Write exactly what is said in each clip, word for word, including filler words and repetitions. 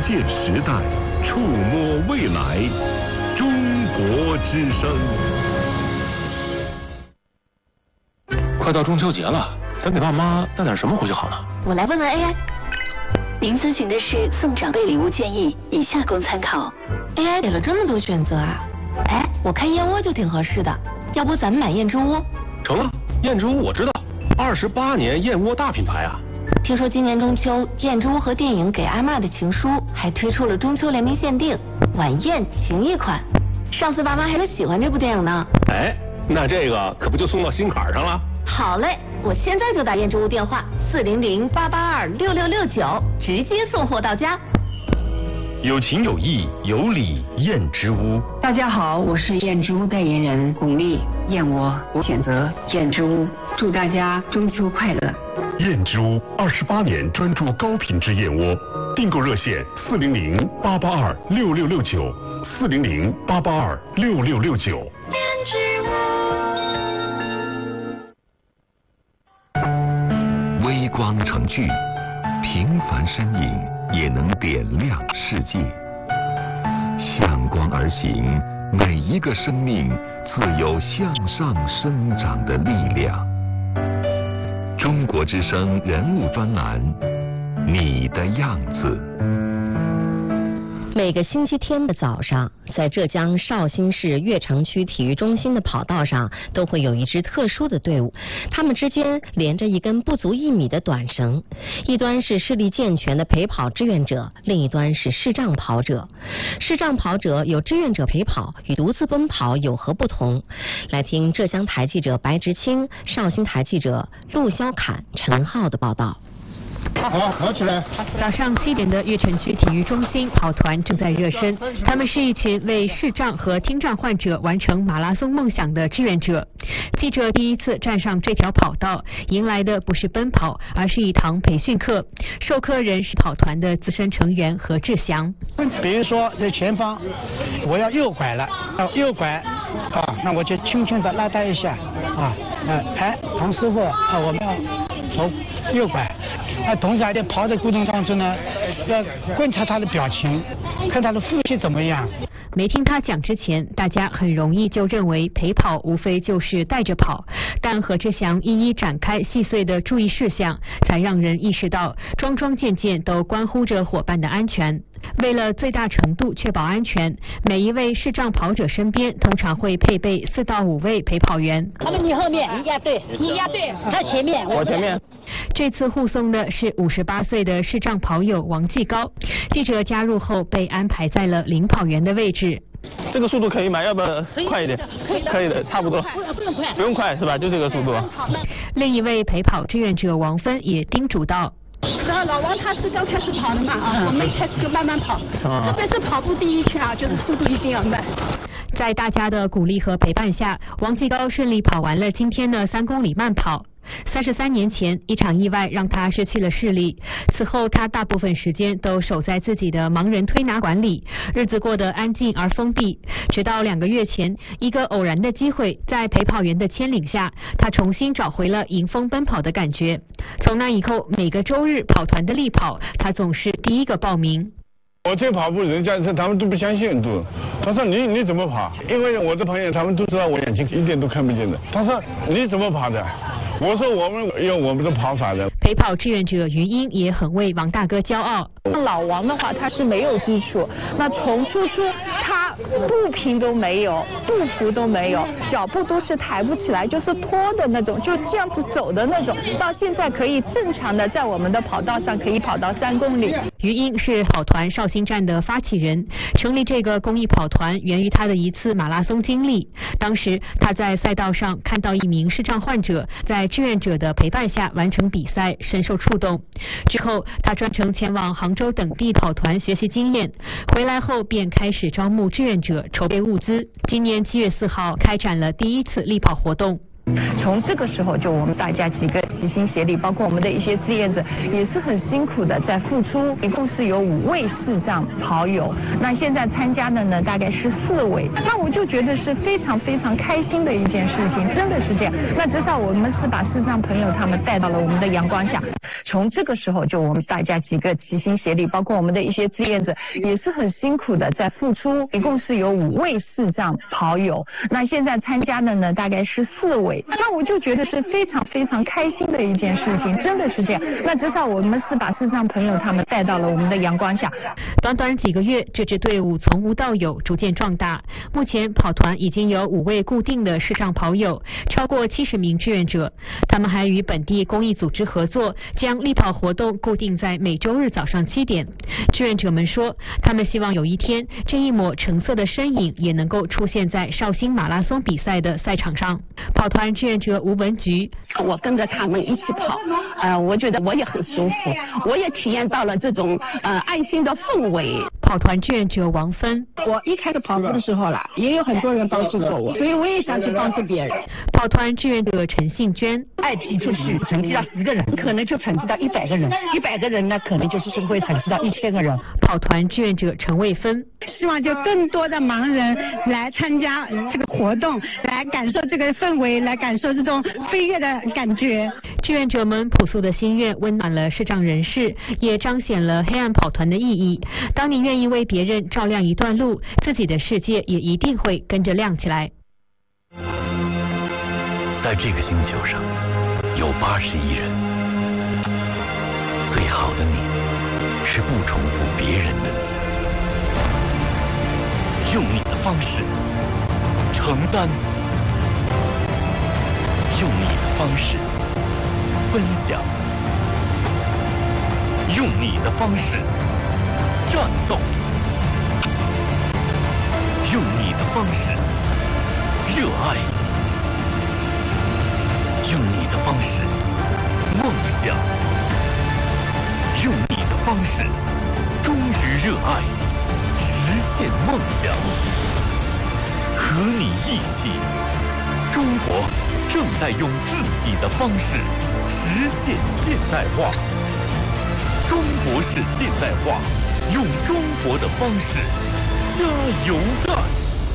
见时代，触摸未来。中国之声。 快到中秋节了，咱给爸妈带点什么回去好呢？ 我来问问 A I。您咨询的是送长辈礼物建议，以下供参考。 A I 给了这么多选择啊！哎，我看燕窝就挺合适的，要不咱们买燕之屋？ 成了，燕之屋我知道，二十八年燕窝大品牌啊。 听说今年中秋，燕之屋和电影《给阿嬷的情书》还推出了中秋联名限定晚宴情谊款。上次爸妈还说喜欢这部电影呢。 哎，那这个可不就送到心坎上了？ 好嘞，我现在就打燕之屋电话四零零八八二六六六九，直接送货到家。 有情有义有礼燕之屋。 大家好，我是燕之屋代言人巩俐，燕窝我选择燕之屋，祝大家中秋快乐。 燕之屋二十八年专注高品质燕窝，订购热线四零零八八二六六六九，四零零八八二六六六九。燕之屋。微光成炬，平凡身影也能点亮世界。向光而行，每一个生命自有向上生长的力量。中国之声人物专栏，你的样子。 每个星期天的早上，在浙江绍兴市越城区体育中心的跑道上，都会有一支特殊的队伍，他们之间连着一根不足一米的短绳，一端是视力健全的陪跑志愿者，另一端是视障跑者。视障跑者有志愿者陪跑，与独自奔跑有何不同？来听浙江台记者白直清、绍兴台记者陆肖侃、陈浩的报道。 好，跑起来！ 早上七点的越城区体育中心跑团正在热身，他们是一群为视障和听障患者完成马拉松梦想的志愿者。记者第一次站上这条跑道，迎来的不是奔跑，而是一堂培训课。授课人是跑团的资深成员何志祥。 比如说在前方，我要右拐了，要右拐啊，那我就轻轻的拉他一下啊，呃，哎，唐师傅啊，我们要走右拐。那同时还在跑的过程当中呢，要观察他的表情，看他的呼吸怎么样。 没听他讲之前，大家很容易就认为陪跑无非就是带着跑，但何志祥一一展开细碎的注意事项，才让人意识到桩桩件件都关乎着伙伴的安全。为了最大程度确保安全，每一位视障跑者身边通常会配备四到五位陪跑员。 他们你后面，你压队，你压队，他前面， 我前面。 这次护送的是五十八岁的视障跑友王继高，记者加入后被安排在了领跑员的位置。 这个速度可以吗？要不要快一点？ 可以的， 可以的，差不多。 不用快， 不用快是吧？就这个速度。 另一位陪跑志愿者王芬也叮嘱道。 然后老王他是刚开始跑的嘛啊，我们一开始就慢慢跑，特别是跑步第一圈啊，就是速度一定要慢。 在大家的鼓励和陪伴下，王继高顺利跑完了今天的三公里慢跑。三十三年前，一场意外让他失去了视力，此后他大部分时间都守在自己的盲人推拿馆里，日子过得安静而封闭。直到两个月前，一个偶然的机会，在陪跑员的牵领下，他重新找回了迎风奔跑的感觉。从那以后，每个周日跑团的力跑，他总是第一个报名。 我这跑步，人家他们都不相信，都他说你你怎么跑？因为我的朋友他们都知道我眼睛一点都看不见的。他说你怎么跑的？我说我们有我们的跑法的。 陪跑志愿者于英也很为王大哥骄傲。 老王的话，他是没有基础，那从初初他步频都没有，步幅都没有，脚步都是抬不起来，就是拖的那种，就这样子走的那种，到现在可以正常的在我们的跑道上可以跑到三公里。 于英是跑团绍兴站的发起人，成立这个公益跑团源于他的一次马拉松经历。当时他在赛道上看到一名视障患者在志愿者的陪伴下完成比赛，深受触动。之后他专程前往杭州等地跑团学习经验，回来后便开始招募志愿者，筹备物资。今年七月四号开展了第一次力跑活动。 从这个时候，就我们大家几个齐心协力，包括我们的一些志愿者，也是很辛苦的在付出。一共是有五位视障跑友，那现在参加的呢大概是四位，那我就觉得是非常非常开心的一件事情，真的是这样。那至少我们是把视障朋友他们带到了我们的阳光下。 从这个时候，就我们大家几个齐心协力，包括我们的一些志愿者，也是很辛苦的在付出。一共是有五位视障跑友，那现在参加的呢大概是四位，那我就觉得是非常非常开心的一件事情，真的是这样。那至少我们是把视障朋友他们带到了我们的阳光下。 短短几个月，这支队伍从无到有，逐渐壮大。目前跑团已经有五位固定的视障跑友，超过七十名志愿者。他们还与本地公益组织合作，将力跑活动固定在每周日早上七点。志愿者们说，他们希望有一天这一抹橙色的身影也能够出现在绍兴马拉松比赛的赛场上。跑团志愿者吴文菊， 我跟着他们一起跑，呃，我觉得我也很舒服，我也体验到了这种呃爱心的氛围。 跑团志愿者王芬， 我一开始跑步的时候啦，也有很多人帮助过我，所以我也想去帮助别人。 跑团志愿者陈信娟， 爱提出去成绩到十个人，可能就成绩到一百个人，一百个人呢，可能就是会成绩到一千个人。 跑团志愿者陈卫芬， 希望就更多的盲人来参加这个活动，来感受这个氛围，来感受这种飞跃的感觉。 志愿者们朴素的心愿温暖了视障人士，也彰显了黑暗跑团的意义。当你愿意为别人照亮一段路，自己的世界也一定会跟着亮起来。 在这个星球上有八十亿人，最好的你是不重复别人的你，用你的方式承担，用你的方式分享，用你的方式战斗，用你的方式热爱，用你的方式梦想，用你的方式忠于热爱，实现梦想。和你一起，中国正在用自己的方式实现现代化。中国式现代化，用中国的方式加油干！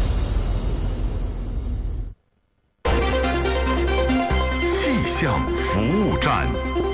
气象服务站。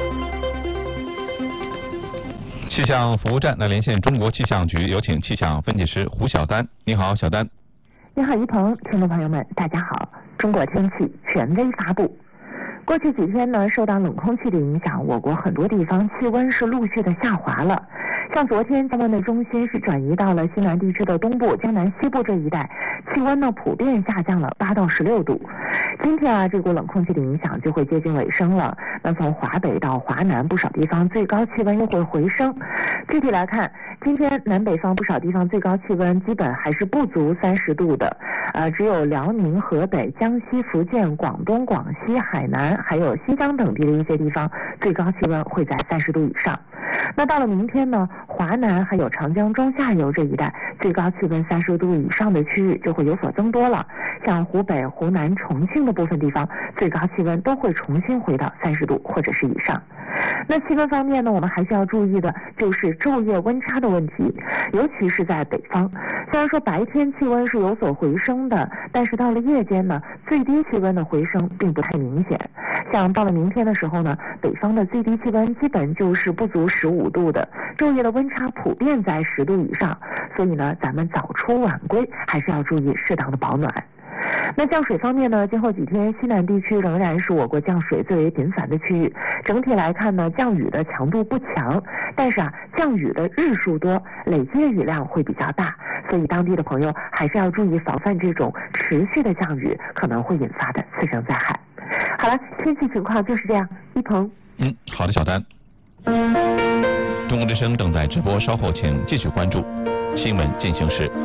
气象服务站来连线中国气象局，有请气象分析师胡晓丹。你好，小丹。 你好，一鹏，听众朋友们，大家好。中国天气权威发布。过去几天呢，受到冷空气的影响，我国很多地方气温是陆续的下滑了。像昨天降温的中心是转移到了西南地区的东部、江南西部这一带，气温呢普遍下降了八到十六度。今天啊，这股冷空气的影响就会接近尾声了。那从华北到华南，不少地方最高气温又会回升。具体来看，今天南北方不少地方最高气温基本还是不足三十度的，呃，只有辽宁、河北、江西、福建、广东、广西、海南还有新疆等地的一些地方最高气温会在三十度以上。那到了明天呢，华南还有长江中下游这一带最高气温三十度以上的区域就会有所增多了，像湖北、湖南、重庆的部分地方最高气温都会重新回到三十度或者是以上。那气温方面呢，我们还需要注意的就是昼夜温差的问题，尤其是在北方。虽然说白天气温是有所回升的，但是到了夜间呢，最低气温的回升并不太明显。像到了明天的时候呢，北方的最低气温基本就是不足十五度的，昼夜的温差普遍在十度以上，所以呢，咱们早出晚归还是要注意适当的保暖。那降水方面呢，今后几天西南地区仍然是我国降水最为频繁的区域。整体来看呢，降雨的强度不强，但是啊，降雨的日数多，累积的雨量会比较大，所以当地的朋友还是要注意防范这种持续的降雨可能会引发的次生灾害。好了，天气情况就是这样。一鹏， 嗯，好的，小丹。中国之声正在直播，稍后请继续关注新闻进行时。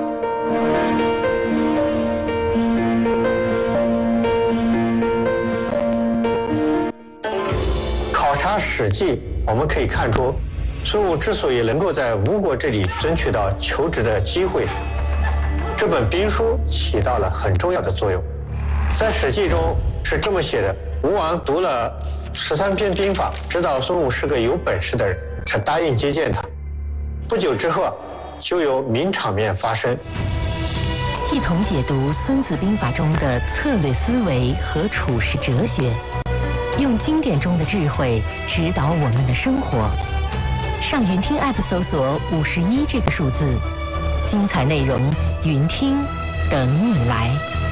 考察史记，我们可以看出，孙武之所以能够在吴国这里争取到求职的机会，这本兵书起到了很重要的作用。在史记中是这么写的：吴王读了十三篇兵法，知道孙武是个有本事的人，才答应接见他。不久之后，就有名场面发生。 系统解读《孙子兵法》中的策略思维和处世哲学， 用经典中的智慧指导我们的生活。上云听 App 搜索五十一这个数字，精彩内容云听等你来。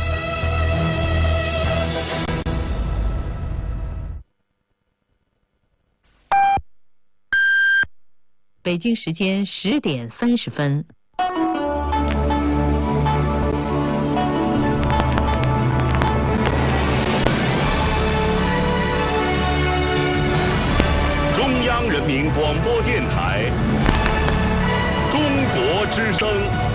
北京时间十点三十分。 中央人民广播电台，中国之声。